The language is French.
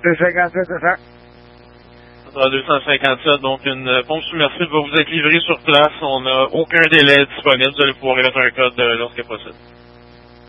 257, c'est ça. 257, donc une pompe submersible va vous être livrée sur place. On n'a aucun délai disponible. Vous allez pouvoir émettre un code lorsqu'elle possible.